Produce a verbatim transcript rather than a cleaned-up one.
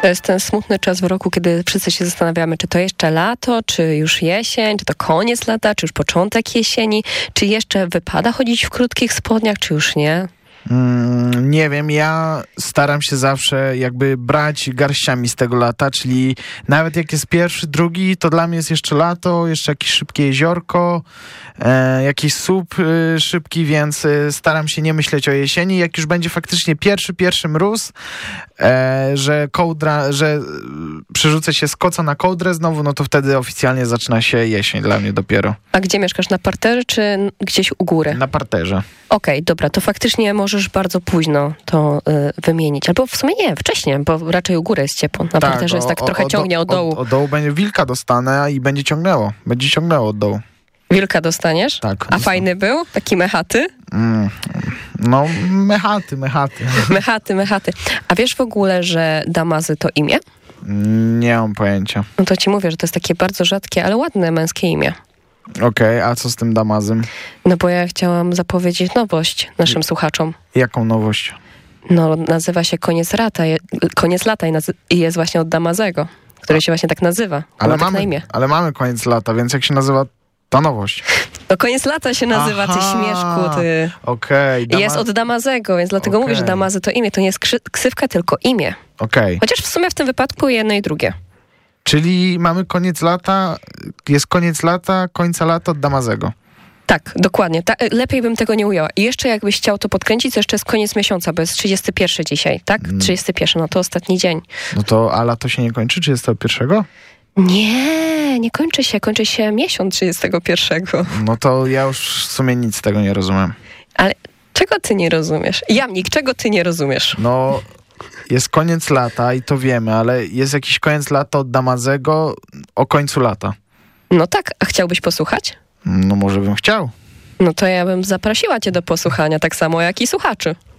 To jest ten smutny czas w roku, kiedy wszyscy się zastanawiamy, czy to jeszcze lato, czy już jesień, czy to koniec lata, czy już początek jesieni, czy jeszcze wypada chodzić w krótkich spodniach, czy już nie? Mm, nie wiem, ja staram się zawsze jakby brać garściami z tego lata, czyli nawet jak jest pierwszy, drugi, to dla mnie jest jeszcze lato, jeszcze jakieś szybkie jeziorko, e, jakiś słup e, szybki, więc e, staram się nie myśleć o jesieni. Jak już będzie faktycznie pierwszy, pierwszy mróz, e, że kołdra, że e, przerzucę się z koca na kołdrę znowu, no to wtedy oficjalnie zaczyna się jesień dla mnie dopiero. A gdzie mieszkasz? Na parterze, czy gdzieś u góry? Na parterze. Okej, okay, dobra, to faktycznie możesz bardzo późno to y, wymienić. Albo w sumie nie, wcześniej, bo raczej u góry jest ciepło. Na tak, parterze jest tak o, trochę o, ciągnie od dołu. Od, od dołu będzie wilka dostanę i będzie ciągnęło. Będzie ciągnęło od dołu. Wilka dostaniesz? Tak. A dostan- fajny był? Taki mechaty? Mm, no, mechaty, mechaty. Mechaty, mechaty. A wiesz w ogóle, że Damazy to imię? Nie mam pojęcia. No to ci mówię, że to jest takie bardzo rzadkie, ale ładne męskie imię. Okej, okay, a co z tym Damazem? No bo ja chciałam zapowiedzieć nowość naszym słuchaczom. Jaką nowość? No nazywa się Koniec Lata, je, Koniec Lata i, nazy- i jest właśnie od Damazego, który się właśnie tak nazywa. Ale ma tak mamy, na imię. ale mamy koniec lata, więc jak się nazywa ta nowość? No Koniec Lata się nazywa, Aha, ty śmieszku, ty. Okej. Okay, Jest od Damazego, więc dlatego okay. mówię, że Damazy to imię. To nie jest krzy- ksywka, tylko imię. Okej. Okay. Chociaż w sumie w tym wypadku jedno i drugie. Czyli mamy koniec lata, jest koniec lata, końca lata od Damazego. Tak, dokładnie. Ta, lepiej bym tego nie ujęła. I jeszcze jakbyś chciał to podkręcić, to jeszcze jest koniec miesiąca, bo jest trzydziesty pierwszy dzisiaj, tak? trzydziesty pierwszy, no to ostatni dzień. No to, a lato się nie kończy trzydziestego pierwszego? Nie, nie kończy się. Kończy się miesiąc trzydziestego pierwszego. No to ja już w sumie nic z tego nie rozumiem. Ale czego ty nie rozumiesz? Jamnik, czego ty nie rozumiesz? No, jest koniec lata i to wiemy, ale jest jakiś koniec lata od Damazego o końcu lata. No tak, a chciałbyś posłuchać? No może bym chciał. No to ja bym zaprosiła cię do posłuchania, tak samo jak i słuchaczy.